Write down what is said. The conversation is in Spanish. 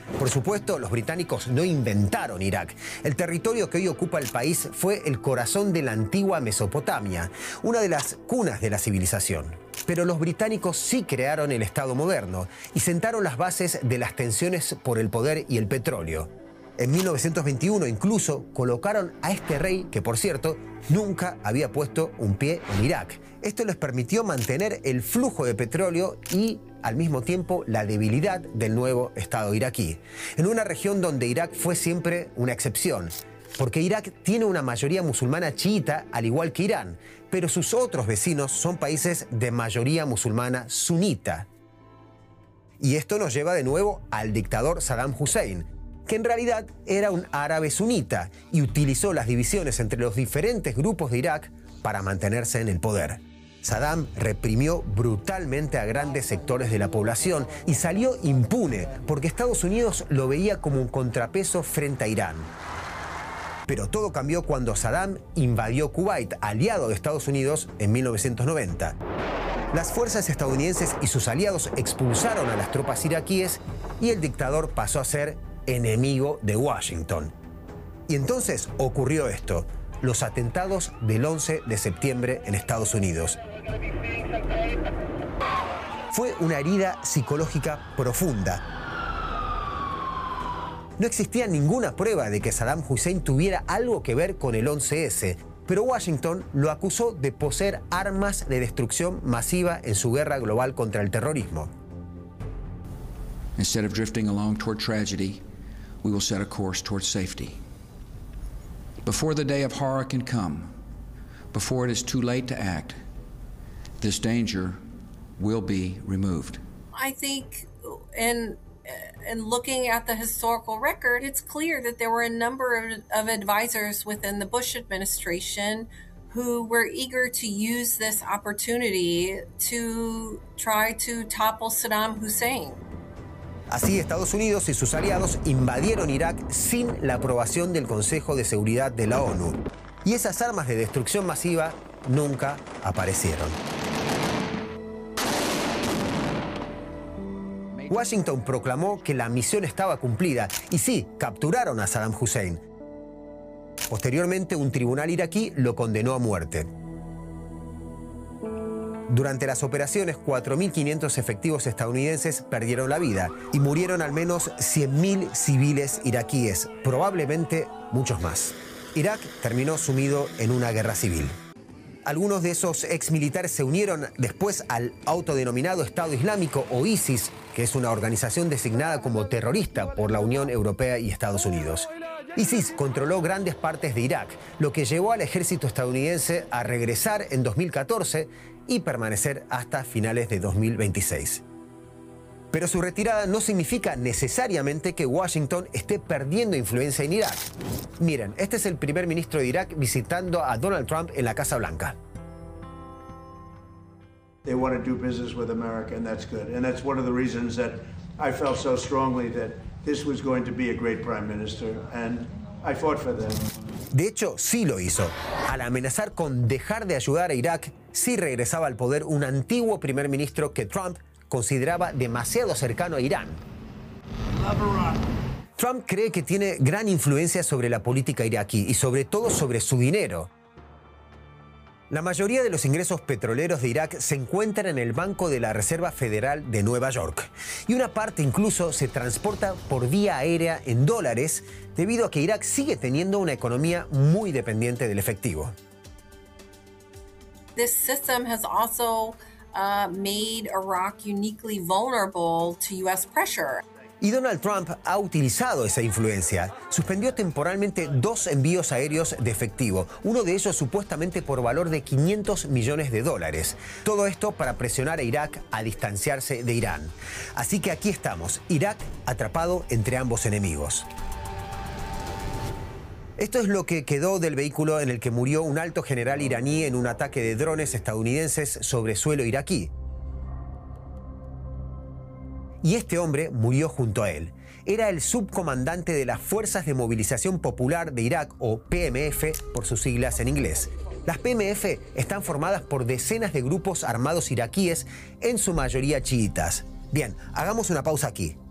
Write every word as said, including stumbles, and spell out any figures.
Por supuesto, los británicos no inventaron Irak. El territorio que hoy ocupa el país fue el corazón de la antigua Mesopotamia, una de las cunas de la civilización. Pero los británicos sí crearon el Estado moderno y sentaron las bases de las tensiones por el poder y el petróleo. En mil novecientos veintiuno incluso colocaron a este rey, que por cierto nunca había puesto un pie en Irak. Esto les permitió mantener el flujo de petróleo y al mismo tiempo la debilidad del nuevo Estado iraquí, en una región donde Irak fue siempre una excepción, porque Irak tiene una mayoría musulmana chiita al igual que Irán, pero sus otros vecinos son países de mayoría musulmana sunita. Y esto nos lleva de nuevo al dictador Saddam Hussein, que en realidad era un árabe sunita y utilizó las divisiones entre los diferentes grupos de Irak para mantenerse en el poder. Saddam reprimió brutalmente a grandes sectores de la población y salió impune porque Estados Unidos lo veía como un contrapeso frente a Irán. Pero todo cambió cuando Saddam invadió Kuwait, aliado de Estados Unidos, en mil novecientos noventa. Las fuerzas estadounidenses y sus aliados expulsaron a las tropas iraquíes y el dictador pasó a ser enemigo de Washington. Y entonces ocurrió esto, los atentados del once de septiembre en Estados Unidos. Fue una herida psicológica profunda. No existía ninguna prueba de que Saddam Hussein tuviera algo que ver con el once ese, pero Washington lo acusó de poseer armas de destrucción masiva en su guerra global contra el terrorismo. Instead of drifting along toward tragedy, we will set a course towards safety. Before the day of horror can come, before it is too late to act, this danger will be removed. I think in, in looking at the historical record, it's clear that there were a number of, of advisors within the Bush administration who were eager to use this opportunity to try to topple Saddam Hussein. Así, Estados Unidos y sus aliados invadieron Irak sin la aprobación del Consejo de Seguridad de la ONU. Y esas armas de destrucción masiva nunca aparecieron. Washington proclamó que la misión estaba cumplida y sí, capturaron a Saddam Hussein. Posteriormente, un tribunal iraquí lo condenó a muerte. Durante las operaciones, cuatro mil quinientos efectivos estadounidenses perdieron la vida y murieron al menos cien mil civiles iraquíes, probablemente muchos más. Irak terminó sumido en una guerra civil. Algunos de esos exmilitares se unieron después al autodenominado Estado Islámico o ISIS, que es una organización designada como terrorista por la Unión Europea y Estados Unidos. ISIS controló grandes partes de Irak, lo que llevó al ejército estadounidense a regresar en dos mil catorce y permanecer hasta finales de dos mil veintiséis. Pero su retirada no significa necesariamente que Washington esté perdiendo influencia en Irak. Miren, este es el primer ministro de Irak visitando a Donald Trump en la Casa Blanca. They want to do business with America, and that's good. And that's one of the reasons that I felt so strongly that this was going to be a great prime minister, and I fought for them. De hecho, sí lo hizo. Al amenazar con dejar de ayudar a Irak, sí regresaba al poder un antiguo primer ministro que Trump consideraba demasiado cercano a Irán. Trump cree que tiene gran influencia sobre la política iraquí y sobre todo sobre su dinero. La mayoría de los ingresos petroleros de Irak se encuentran en el Banco de la Reserva Federal de Nueva York. Y una parte incluso se transporta por vía aérea en dólares debido a que Irak sigue teniendo una economía muy dependiente del efectivo. This system has also uh, made Iraq uniquely vulnerable to U S pressure. Y Donald Trump ha utilizado esa influencia. Suspendió temporalmente dos envíos aéreos de efectivo, uno de ellos supuestamente por valor de quinientos millones de dólares. Todo esto para presionar a Irak a distanciarse de Irán. Así que aquí estamos, Irak atrapado entre ambos enemigos. Esto es lo que quedó del vehículo en el que murió un alto general iraní en un ataque de drones estadounidenses sobre suelo iraquí. Y este hombre murió junto a él. Era el subcomandante de las Fuerzas de Movilización Popular de Irak, o P M F por sus siglas en inglés. Las P M F están formadas por decenas de grupos armados iraquíes, en su mayoría chiitas. Bien, hagamos una pausa aquí.